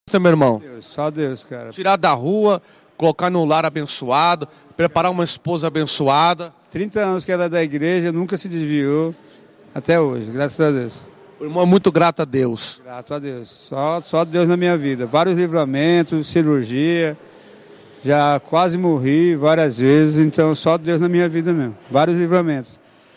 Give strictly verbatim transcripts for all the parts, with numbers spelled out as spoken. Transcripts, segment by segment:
meu irmão? Deus, só Deus, cara. Tirar da rua, colocar num lar abençoado, preparar uma esposa abençoada. trinta anos que era da igreja, nunca se desviou, até hoje, graças a Deus. O irmão é muito grato a Deus. Grato a Deus, só, só Deus na minha vida. Vários livramentos, cirurgia, já quase morri várias vezes, então só Deus na minha vida mesmo. Vários livramentos.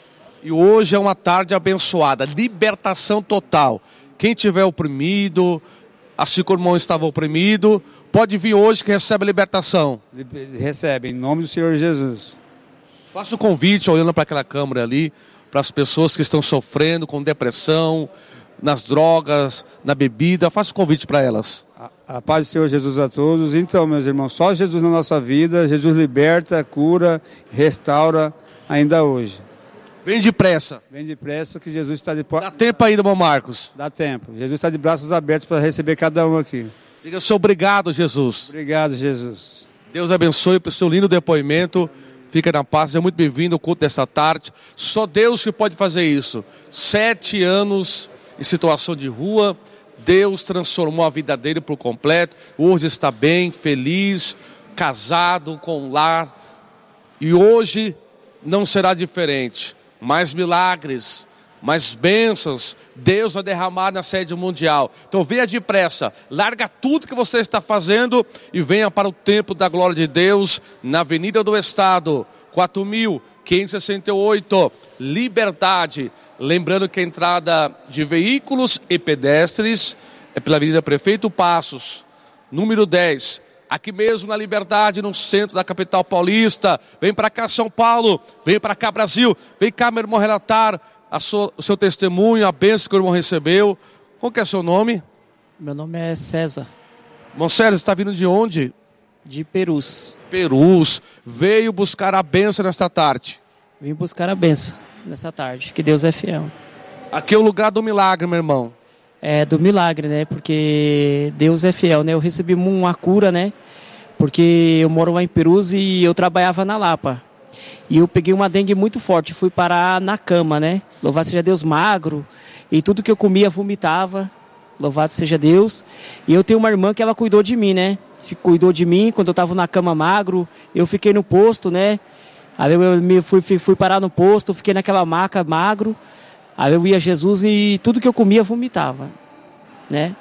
E hoje é uma tarde abençoada, libertação total. Quem tiver oprimido, assim como o irmão estava oprimido, pode vir hoje que recebe a libertação. Recebe, em nome do Senhor Jesus. Faça o convite, olhando para aquela câmera ali, para as pessoas que estão sofrendo com depressão, nas drogas, na bebida. Faça o convite para elas. A, a paz do Senhor Jesus a todos. Então, meus irmãos, só Jesus na nossa vida. Jesus liberta, cura, restaura ainda hoje. Vem depressa. Vem depressa que Jesus está de porta. Dá tempo ainda, irmão Marcos. Dá tempo. Jesus está de braços abertos para receber cada um aqui. Diga seu obrigado, Jesus. Obrigado, Jesus. Deus abençoe pelo seu lindo depoimento. Fica na paz, seja muito bem-vindo ao culto dessa tarde. Só Deus que pode fazer isso. Sete anos em situação de rua, Deus transformou a vida dele por completo. Hoje está bem, feliz, casado, com um lar. E hoje não será diferente. Mais milagres, mais bênçãos, Deus vai derramar na sede mundial. Então venha depressa, larga tudo que você está fazendo e venha para o templo da glória de Deus, na Avenida do Estado, quatro mil quinhentos e sessenta e oito, Liberdade. Lembrando que a entrada de veículos e pedestres é pela Avenida Prefeito Passos, número dez. Aqui mesmo na Liberdade, no centro da capital paulista. Vem para cá, São Paulo. Vem para cá, Brasil. Vem cá, meu irmão, relatar a sua, o seu testemunho, a bênção que o irmão recebeu. Qual que é o seu nome? Meu nome é César. Irmão César, você está vindo de onde? De Perus. Perus. Veio buscar a bênção nesta tarde. Vim buscar a bênção nessa tarde, que Deus é fiel. Aqui é o lugar do milagre, meu irmão. É, do milagre, né? Porque Deus é fiel, né? Eu recebi uma cura, né? Porque eu moro lá em Perus e eu trabalhava na Lapa. E eu peguei uma dengue muito forte, fui parar na cama, né? Louvado seja Deus, magro. E tudo que eu comia vomitava. Louvado seja Deus. E eu tenho uma irmã que ela cuidou de mim, né? Cuidou de mim quando eu estava na cama magro. Eu fiquei no posto, né? Aí eu me fui, fui parar no posto, fiquei naquela maca magro. Aí eu ia a Jesus e tudo que eu comia vomitava, né?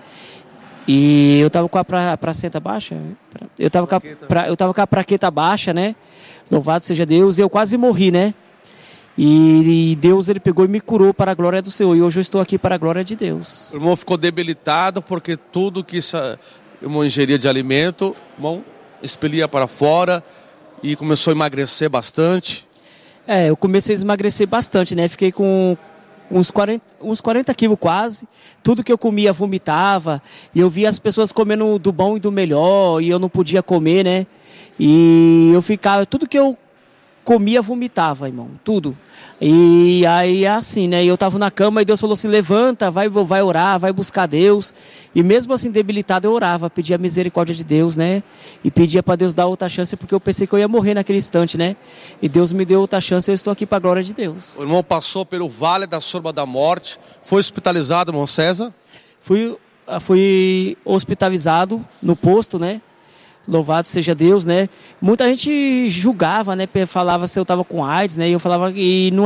E eu tava com a pra, placenta baixa, eu tava, com a, pra, eu tava com a plaqueta baixa, né? Louvado seja Deus, e eu quase morri, né? E, e Deus, ele pegou e me curou para a glória do Senhor. E hoje eu estou aqui para a glória de Deus. O irmão ficou debilitado porque tudo que essa, o irmão ingeria de alimento, o irmão expelia para fora e começou a emagrecer bastante. É, eu comecei a emagrecer bastante, né? Fiquei com uns quarenta, uns quarenta quilos quase. Tudo que eu comia vomitava. E eu via as pessoas comendo do bom e do melhor. E eu não podia comer, né? E eu ficava... Tudo que eu comia vomitava, irmão. Tudo. E aí assim, né? Eu tava na cama e Deus falou assim, levanta, vai, vai orar, vai buscar Deus. E mesmo assim debilitado eu orava, pedia a misericórdia de Deus, né? E pedia para Deus dar outra chance, porque eu pensei que eu ia morrer naquele instante, né? E Deus me deu outra chance e eu estou aqui para a glória de Deus. O irmão passou pelo vale da sombra da morte, foi hospitalizado, irmão César? Fui, fui hospitalizado no posto, né? Louvado seja Deus, né? Muita gente julgava, né? Falava se eu estava com AIDS, né? E eu falava, e não